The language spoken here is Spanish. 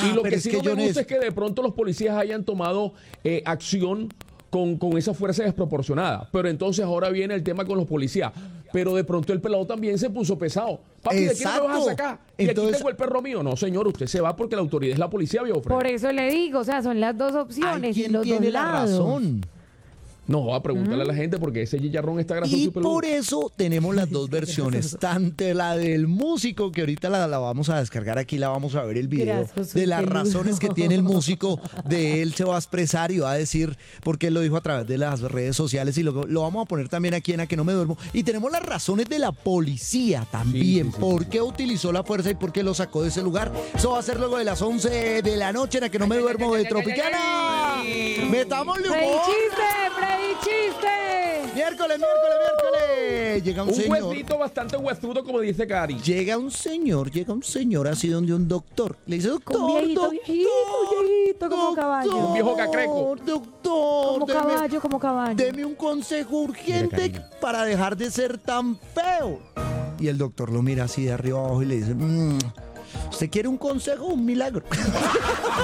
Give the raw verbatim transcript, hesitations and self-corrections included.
Ah, y lo pero que es sí que no yo me gusta neces- es que de pronto los policías hayan tomado eh, acción con, con esa fuerza desproporcionada. Pero entonces ahora viene el tema con los policías. Pero de pronto el pelado también se puso pesado. Papi, ¿de quién me vas a Exacto. sacar? Y Entonces- aquí tengo el perro mío. No, señor, usted se va porque la autoridad es la policía, viejo Fred. Por eso le digo, o sea, son las dos Hay opciones y quien los tiene dos la lados. razón. No, va a preguntarle a la gente porque ese chicharrón está grasoso Y y peludo. por eso tenemos las dos versiones, tanto la del músico, que ahorita la, la vamos a descargar aquí, la vamos a ver el video, Grasoso y de las peludo. razones que tiene el músico, de él se va a expresar y va a decir, porque él lo dijo a través de las redes sociales, y lo, lo vamos a poner también aquí en A Que No Me Duermo. Y tenemos las razones de la policía también, Sí, sí, sí, por sí. qué utilizó la fuerza y por qué lo sacó de ese lugar. Eso va a ser luego de las once de la noche en A Que No Me Duermo de Tropicana. ¡Metámosle ¡Freddy humor! chiste! ¡Freddy chiste! Miércoles, miércoles, miércoles. Llega un, Un señor. huesito bastante huesudo, como dice Cari. Llega un señor, llega un señor así donde un doctor. Le dice, doctor, Un viejito, doctor, viejito, viejito, como caballo. Un viejo cacreco. Doctor, Como deme, caballo, como caballo. deme un consejo urgente cariño. para dejar de ser tan feo. Y el doctor lo mira así de arriba abajo y le dice, "Mm, ¿usted quiere un consejo o un milagro?"